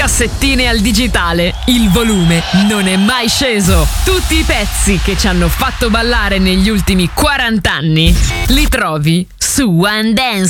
cassettine al digitale, il volume non è mai sceso. Tutti i pezzi che ci hanno fatto ballare negli ultimi 40 anni li trovi su One Dance.